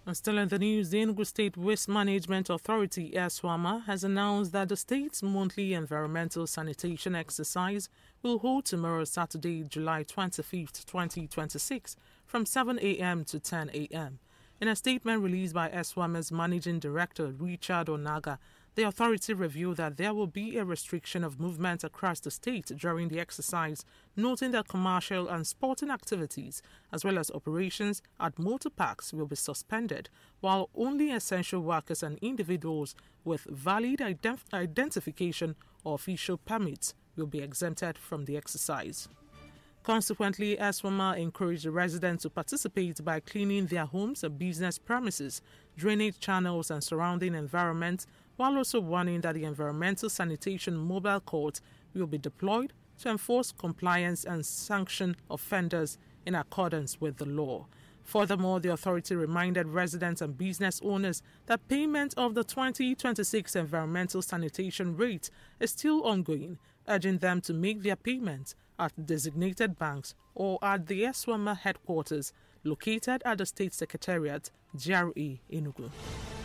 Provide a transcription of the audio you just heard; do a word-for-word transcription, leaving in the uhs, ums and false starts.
And still in the news, the Enugu State Waste Management Authority, ESWAMA, has announced that the state's monthly environmental sanitation exercise will hold tomorrow, Saturday, July twenty-fifth, twenty twenty-six, from seven a m to ten a m In a statement released by ESWAMA's Managing Director, Richard Onaga, the authority revealed that there will be a restriction of movement across the state during the exercise, noting that commercial and sporting activities, as well as operations at motor parks, will be suspended, while only essential workers and individuals with valid ident- identification or official permits will be exempted from the exercise. Consequently, ESWAMA encouraged residents to participate by cleaning their homes and business premises, drainage channels and surrounding environment, while also warning that the environmental sanitation mobile court will be deployed to enforce compliance and sanction offenders in accordance with the law. Furthermore, the authority reminded residents and business owners that payment of the twenty twenty-six environmental sanitation rate is still ongoing, urging them to make their payments at designated banks or at the ESWAMA headquarters located at the State Secretariat, G R A, Enugu.